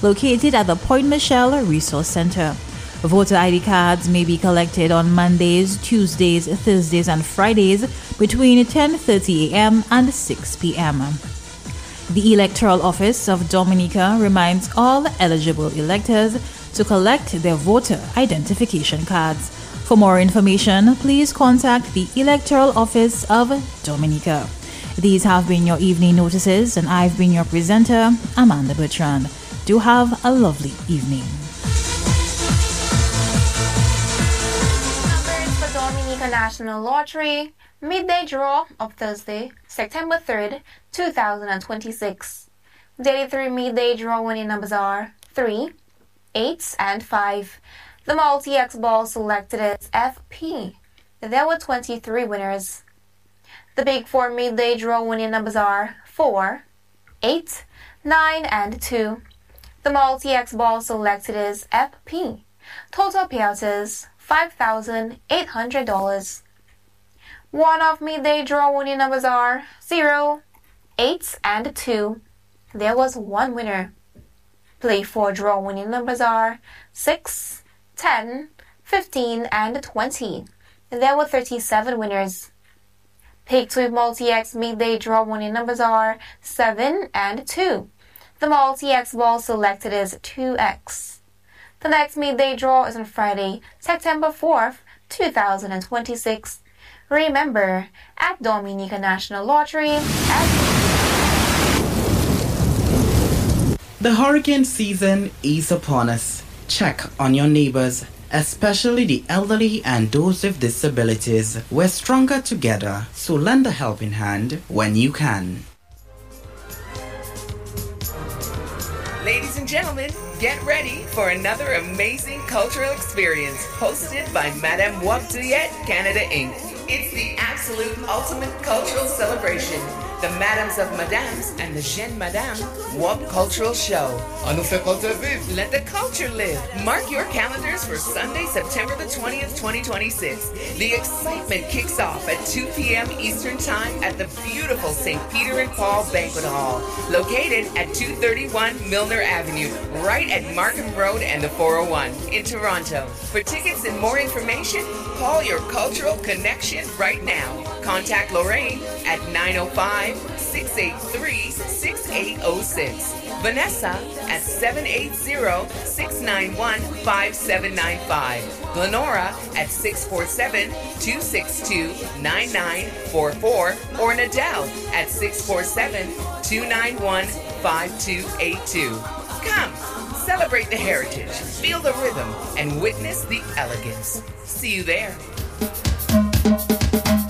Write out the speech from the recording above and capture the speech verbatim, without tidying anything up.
located at the Point Michelle Resource Center. Voter I D cards may be collected on Mondays, Tuesdays, Thursdays, and Fridays between ten thirty a.m. and six p.m. The Electoral Office of Dominica reminds all eligible electors to collect their voter identification cards. For more information, please contact the Electoral Office of Dominica. These have been your evening notices, and I've been your presenter, Amanda Bertrand. Do have a lovely evening. Numbers for Dominica National Lottery midday draw of Thursday, September third, two thousand twenty-six. Day three midday draw winning numbers are three, eight, and five. The multi-X ball selected is F P. There were twenty-three winners. The Big Four midday draw winning numbers are four, eight, nine, and two. The multi-X ball selected is F P. Total payout is five thousand eight hundred dollars. One-off midday draw winning numbers are zero, eight, and two. There was one winner. Play four draw winning numbers are six, ten, fifteen, and twenty. There were thirty-seven winners. Pick two multi-X midday draw winning numbers are seven and two. The multi-X ball selected is two X. The next midday draw is on Friday, September fourth, two thousand twenty-six. Remember, at Dominica National Lottery, at The hurricane season is upon us. Check on your neighbors, especially the elderly and those with disabilities. We're stronger together, so lend a helping hand when you can. Ladies and gentlemen, get ready for another amazing cultural experience hosted by Madame Wabtuyet Canada Incorporated. It's the absolute ultimate cultural celebration. The Madams of Madames and the Jeune Madame Wab Cultural Show. On nous fait culture vive. Let the culture live. Mark your calendars for Sunday, September the twentieth, twenty twenty-six. The excitement kicks off at two p.m. Eastern Time at the beautiful Saint Peter and Paul Banquet Hall, located at two thirty-one Milner Avenue, right at Markham Road and the four oh one in Toronto. For tickets and more information, call your cultural connection right now. Contact Lorraine at nine oh five, six eight three, six eight oh six. Vanessa at seven eight zero, six nine one, five seven nine five. Glenora at six four seven, two six two, nine nine four four. Or Nadell at six four seven, two nine one, five two eight two. Come, celebrate the heritage, feel the rhythm, and witness the elegance. See you there.